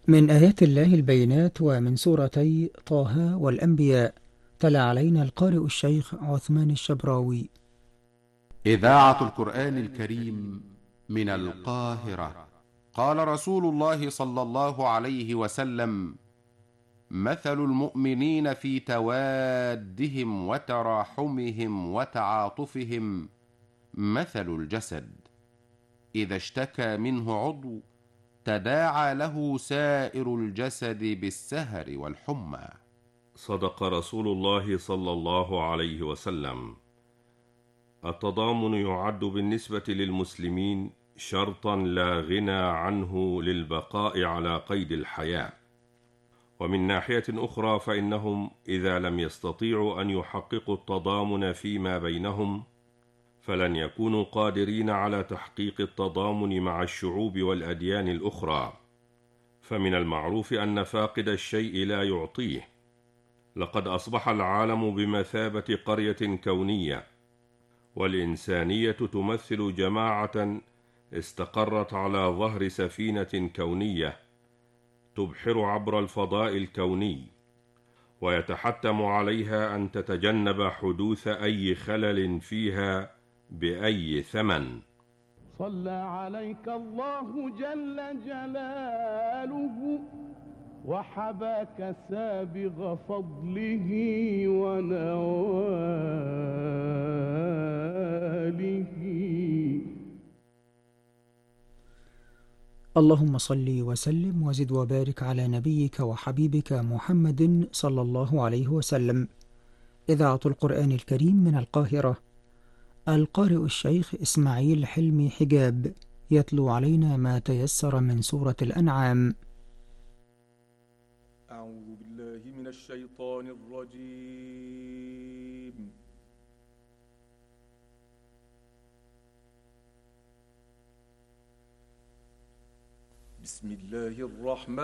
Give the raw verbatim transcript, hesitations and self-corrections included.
من آيات الله البينات ومن سورتي طه والأنبياء. تلا علينا القارئ الشيخ عثمان الشبراوي. إذاعة القرآن الكريم من القاهرة. قال رسول الله صلى الله عليه وسلم: مثل المؤمنين في توادهم وتراحمهم وتعاطفهم مثل الجسد، إذا اشتكى منه عضو تداعى له سائر الجسد بالسهر والحمى. صدق رسول الله صلى الله عليه وسلم. التضامن يعد بالنسبة للمسلمين شرطا لا غنى عنه للبقاء على قيد الحياة، ومن ناحية أخرى فإنهم إذا لم يستطيعوا أن يحققوا التضامن فيما بينهم فلن يكونوا قادرين على تحقيق التضامن مع الشعوب والأديان الأخرى، فمن المعروف أن فاقد الشيء لا يعطيه. لقد أصبح العالم بمثابة قرية كونية، والإنسانية تمثل جماعة استقرت على ظهر سفينة كونية تبحر عبر الفضاء الكوني، ويتحتم عليها أن تتجنب حدوث أي خلل فيها بأي ثمن. صلى عليك الله جل جلاله وحباك سابغ فضله ونواله. اللهم صل وسلم وزد وبارك على نبيك وحبيبك محمد صلى الله عليه وسلم. إذاعة القرآن الكريم من القاهرة. القارئ الشيخ إسماعيل حلمي حجاب يتلو علينا ما تيسر من سورة الأنعام. أعوذ بالله من الشيطان الرجيم. بسم الله الرحمن